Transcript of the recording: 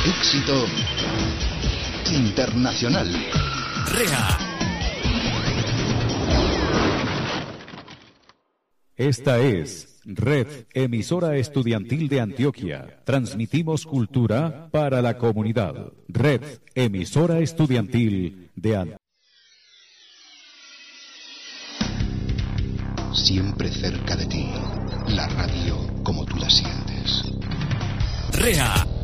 Éxito internacional. REA. Esta es Red Emisora Estudiantil de Antioquia. Transmitimos cultura para la comunidad. Red Emisora Estudiantil de Antioquia. Siempre cerca de ti. La radio como tú la sientes. REA.